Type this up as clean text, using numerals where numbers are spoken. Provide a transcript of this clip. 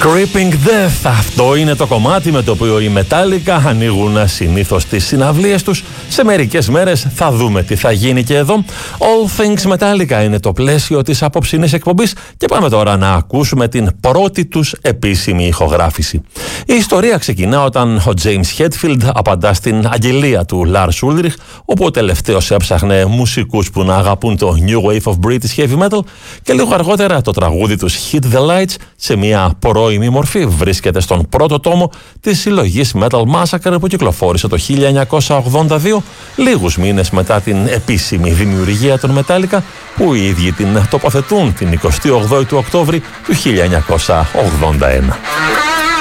Creeping Death, αυτό είναι το κομμάτι με το οποίο οι Metallica ανοίγουν συνήθως τις συναυλίες τους. Σε μερικές μέρες θα δούμε τι θα γίνει και εδώ. All Things Metallica είναι το πλαίσιο της απόψινής εκπομπής και πάμε τώρα να ακούσουμε την πρώτη τους επίσημη ηχογράφηση. Η ιστορία ξεκινά όταν ο James Hetfield απαντά στην αγγελία του Lars Ulrich, όπου ο τελευταίος έψαχνε μουσικούς που να αγαπούν το New Wave of British Heavy Metal, και λίγο αργότερα το τραγούδι τους Hit the Lights σε μια πρώιμη μορφή βρίσκεται στον πρώτο τόμο της συλλογής Metal Massacre που κυκλοφόρησε το 1982, λίγους μήνες μετά την επίσημη δημιουργία των Metallica, που οι ίδιοι την τοποθετούν την 28η του Οκτώβρη του 1981.